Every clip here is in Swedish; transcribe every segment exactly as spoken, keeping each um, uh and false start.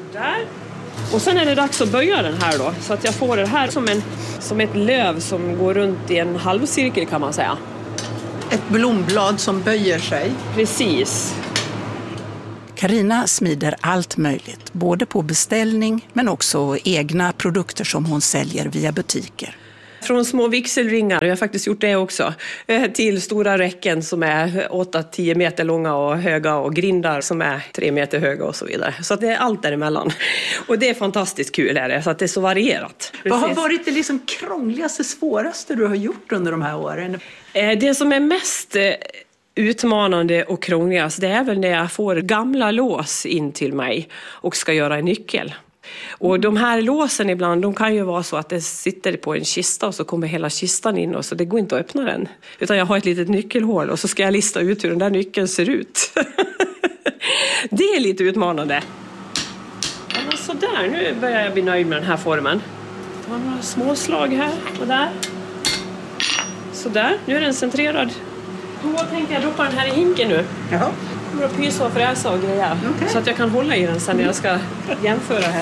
Där. Och sen är det dags att böja den här då. Så att jag får det här som, en, som ett löv som går runt i en halvcirkel kan man säga. Ett blomblad som böjer sig. Precis. Carina smider allt möjligt, både på beställning men också egna produkter som hon säljer via butiker. Från små vigselringar, jag har faktiskt gjort det också, till stora räcken som är åtta till tio meter långa och höga och grindar som är tre meter höga och så vidare. Så att det är allt däremellan. Och det är fantastiskt kul är det, så att det är så varierat. Vad har varit det liksom krångligaste, svåraste du har gjort under de här åren? Det som är mest utmanande och krångligast, det är väl när jag får gamla lås in till mig och ska göra en nyckel. Och de här låsen ibland, de kan ju vara så att det sitter på en kista och så kommer hela kistan in och så det går inte att öppna den. Utan jag har ett litet nyckelhål och så ska jag lista ut hur den där nyckeln ser ut. Det är lite utmanande. Ja, så där, nu börjar jag bli nöjd med den här formen. Jag har några små slag här och där. Så där, nu är den centrerad. Då tänkte jag droppa den här i hinken nu. Jaha. Jag kommer att pysa och fräsa och greja. Okay. Så att jag kan hålla i den sen när jag ska jämföra här.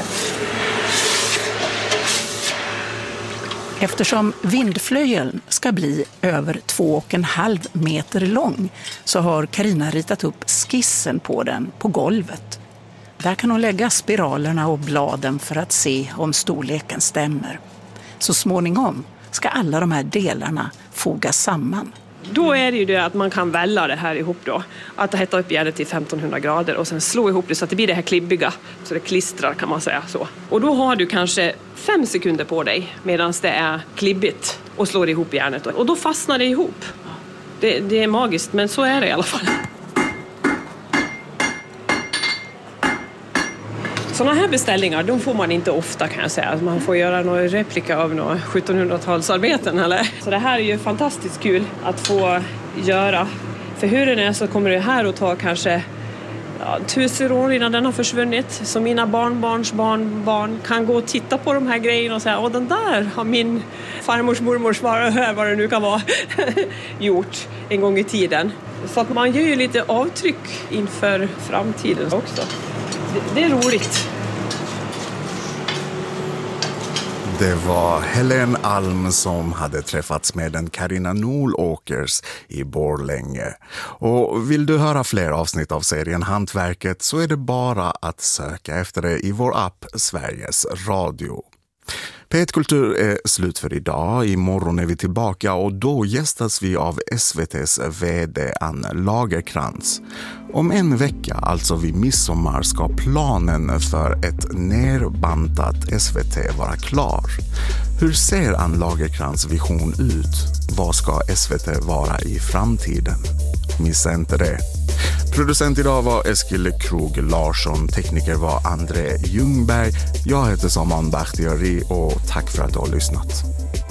Eftersom vindflöjeln ska bli över två och en halv meter lång så har Carina ritat upp skissen på den på golvet. Där kan hon lägga spiralerna och bladen för att se om storleken stämmer. Så småningom ska alla de här delarna fogas samman. Då är det ju det att man kan välla det här ihop då. Att hetta upp järnet till femtonhundra grader och sen slå ihop det så att det blir det här klibbiga. Så det klistrar kan man säga så. Och då har du kanske fem sekunder på dig medan det är klibbigt och slår ihop järnet. Och då fastnar det ihop. Det, det är magiskt, men så är det i alla fall. Sådana här beställningar, de får man inte ofta kan jag säga. Man får göra någon replika av några sjuttonhundratalsarbeten eller. Så det här är ju fantastiskt kul att få göra. För hur den är så kommer det här att ta kanske ja, tusen år innan den har försvunnit. Så mina barnbarns barnbarn kan gå och titta på de här grejerna och säga åh den där har min farmors mormors vad det nu kan vara gjort en gång i tiden. Så att man gör ju lite avtryck inför framtiden också. Det är roligt. Det var Helen Alm som hade träffats med den Carina Nolåkers i Borlänge. Och vill du höra fler avsnitt av serien Hantverket så är det bara att söka efter det i vår app Sveriges Radio. P ett Kultur är slut för idag. Imorgon är vi tillbaka och då gästas vi av S V T:s vd Anne Lagerkrans. Om en vecka, alltså vid midsommar, ska planen för ett nerbantat S V T vara klar. Hur ser Anne Lagerkrans vision ut? Vad ska S V T vara i framtiden? Missa inte det. Producent idag var Eskil Krog Larsson, tekniker var André Ljungberg. Jag heter Saman Bakhtiari och tack för att du har lyssnat.